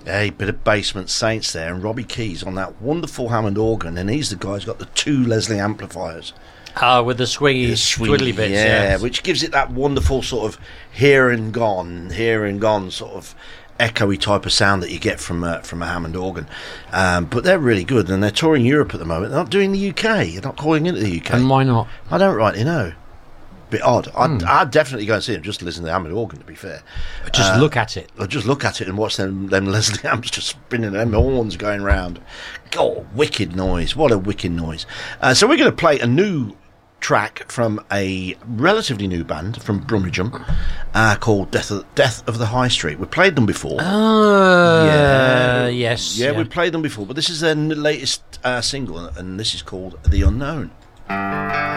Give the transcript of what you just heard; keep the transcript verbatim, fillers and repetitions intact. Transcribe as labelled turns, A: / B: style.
A: A bit of Basement Saints there, and Robbie Keys on that wonderful Hammond organ, and he's the guy who's got the two Leslie amplifiers.
B: Ah, uh, with the swingy,
A: the swing,
B: twiddly bits,
A: yeah,
B: yes.
A: which gives it that wonderful sort of here and gone, here and gone sort of echoey type of sound that you get from a, from a Hammond organ. Um, but they're really good, and they're touring Europe at the moment. They're not doing the U K. They're not calling into the U K.
B: And why not?
A: I don't rightly know. Bit odd. I'd,
B: Mm.
A: I'd definitely go and see them just to listen to the Hammond organ, to be fair.
B: Just
A: uh,
B: look at it.
A: Or just look at it and watch them, them Leslie amps just spinning, them horns going round. God, wicked noise. What a wicked noise. Uh, so we're going to play a new track from a relatively new band from Brummagem uh, called Death of, Death of the High Street. We've played them before.
B: Uh,
A: yeah.
B: yes.
A: Yeah,
B: yeah,
A: we've played them before, but this is their latest uh, single, and this is called The Unknown.